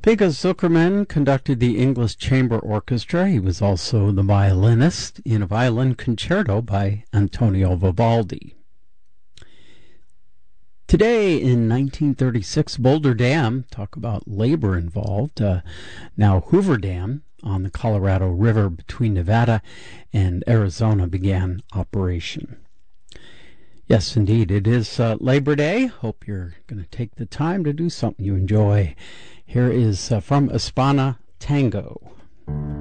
Pekka Zuckerman conducted the English Chamber Orchestra. He was also the violinist in a violin concerto by Antonio Vivaldi. Today in 1936, Boulder Dam, talk about labor involved, now Hoover Dam on the Colorado River between Nevada and Arizona began operation. Yes, indeed, it is Labor Day. Hope you're going to take the time to do something you enjoy. Here is from Espana Tango.